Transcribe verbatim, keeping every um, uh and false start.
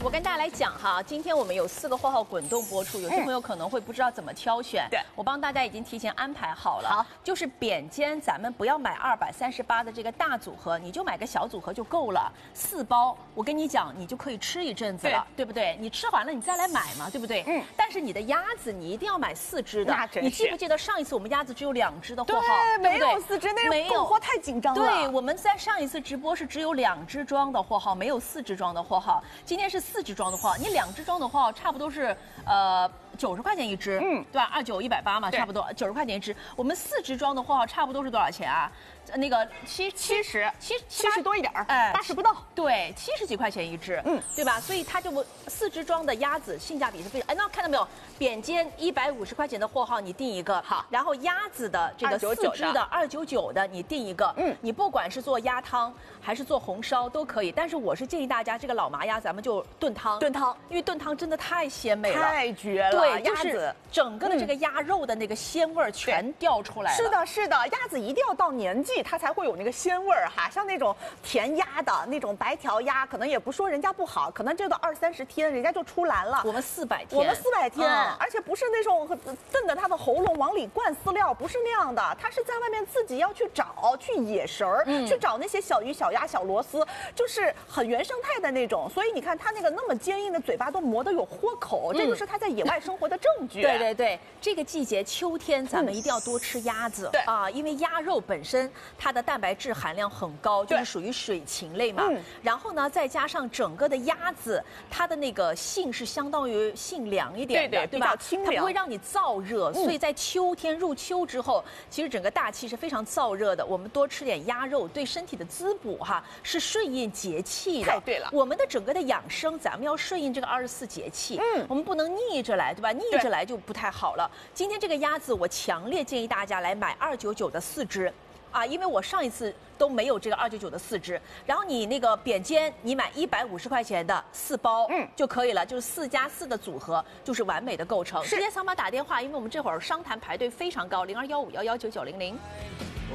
我跟大家来讲哈，今天我们有四个货号滚动播出，有些朋友可能会不知道怎么挑选。 对， 我帮大家已经提前安排好了。 好， 就是扁尖，咱们不要买二百三十八的这个大组合，你就买个小组合就够了。四包，我跟你讲，你就可以吃一阵子了， 对, 对不对？你吃完了你再来买嘛，对不对？嗯。但是你的鸭子你一定要买四只的。 那真是。 你记不记得上一次我们鸭子只有两只的货号？ 对，没有四只，那个供货太紧张了。 对，我们在上一次直播是只有两只装的货号，没有四只装的货号。今天是四只装的货号，你两只装的货号差不多是呃九十块钱一只，嗯，对吧？二九一百八嘛，差不多九十块钱一只。我们四只装的货号差不多是多少钱啊？那个七七十七七十多一点儿， 哎， 八十不到。 对，七十几块钱一只，嗯，对吧？所以它就四只装的鸭子性价比是非常。哎，那看到没有？扁尖一百五十块钱的货号你订一个，好，然后鸭子的这个四只的二九九的你订一个，嗯，你不管是做鸭汤还是做红烧都可以，但是我是建议大家这个老麻鸭咱们就炖汤， 炖汤， 因为炖汤真的太鲜美了， 太绝了， 对， 鸭子整个的这个鸭肉的那个鲜味儿全掉出来了。 是的，是的，鸭子一定要到年纪它才会有那个鲜味儿哈，像那种甜鸭的那种白条鸭，可能也不说人家不好，可能这个二三十天人家就出栏了。 我们四百天， 我们四百天，嗯、而且不是那种瞪着它的喉咙往里灌饲料，不是那样的，它是在外面自己要去找，去野食儿、嗯，去找那些小鱼、小鸭、小螺丝，就是很原生态的那种。所以你看它那个那么坚硬的嘴巴都磨得有豁口，嗯、这就是它在野外生活的证据。 对对对，这个季节秋天咱们一定要多吃鸭子，对、嗯、啊，因为鸭肉本身它的蛋白质含量很高，就是属于水禽类嘛。嗯、然后呢，再加上整个的鸭子，它的那个性是相当于性凉一点的， 对对， 对吧？ 清凉， 它不会让你燥热，所以在秋天入秋之后，其实整个大气是非常燥热的。我们多吃点鸭肉，对身体的滋补哈是顺应节气的。 太对了， 我们的整个的养生，咱们要顺应这个二十四节气，嗯，我们不能逆着来，对吧？逆着来就不太好了。今天这个鸭子，我强烈建议大家来买二九九的四只。啊，因为我上一次都没有这个二九九的四只，然后你那个扁尖，你买一百五十块钱的四包，嗯，就可以了，就是四加四的组合，就是完美的构成。直接扫码打电话，因为我们这会儿商谈排队非常高，零二幺五幺幺九九零零。